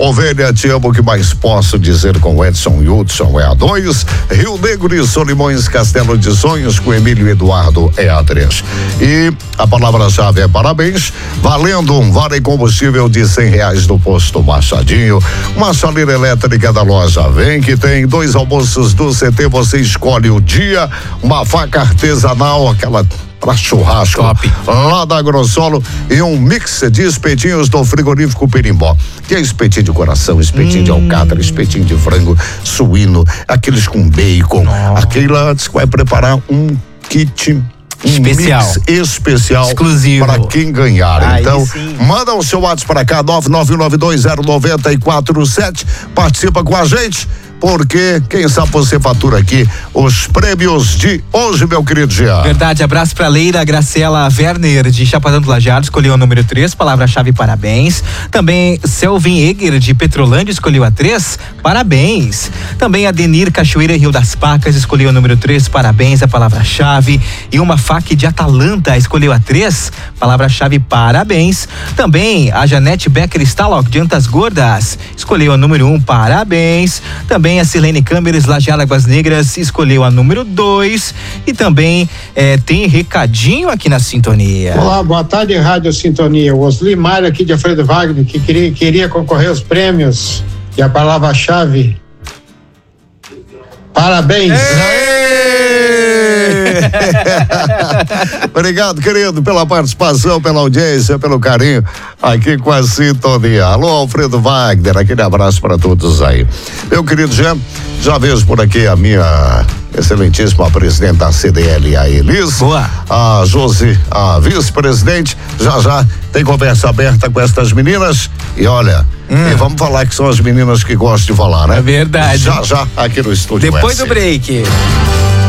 Ovelha, te amo, o que mais posso dizer com Edson Hudson é a 2. Rio Negro e Solimões, Castelo de Sonhos com Emílio Eduardo é a 3. E a palavra-chave é parabéns, valendo um vale combustível de R$100 do posto Machadinho, uma chaleira elétrica da loja Vem, que tem 2 almoços do CT, você escolhe o dia, uma faca artesanal, aquela para churrasco, top, lá da Grossolo, e um mix de espetinhos do frigorífico Perimbó, que é espetinho de coração, espetinho de alcatra, espetinho de frango, suíno, aqueles com bacon, aquela que vai preparar um kit especial, mix especial, exclusivo para quem ganhar. Aí então, sim, manda o seu WhatsApp para cá, 991920947, participa com a gente, porque quem sabe você fatura aqui os prêmios de hoje, meu querido Jean. Verdade, abraço pra Leira Graciela Werner de Chapadão do Lajeado, escolheu o número 3, palavra-chave parabéns. Também Selvin Eger de Petrolândia escolheu a 3, parabéns. Também Adenir Cachoeira Rio das Pacas escolheu o número 3, parabéns, a palavra-chave. E uma faca de Atalanta escolheu a 3, palavra-chave parabéns. Também a Janete Becker Stalock de Antas Gordas escolheu a número 1, parabéns. Também a Silene Câmeres Lajeado Águas Negras escolheu a número 2 e também tem recadinho aqui na sintonia. Olá, boa tarde, Rádio Sintonia. O Osli Mário aqui de Alfredo Wagner, que queria concorrer aos prêmios e a palavra-chave parabéns. Obrigado, querido, pela participação, pela audiência, pelo carinho aqui com a sintonia. Alô, Alfredo Wagner, aquele abraço para todos aí. Meu querido Jean, já vejo por aqui a minha excelentíssima presidente da CDL, a Elis. Boa. A Josi, a vice-presidente, já tem conversa aberta com estas meninas e olha, e vamos falar que são as meninas que gostam de falar, né? É verdade. Já aqui no estúdio. Depois do break.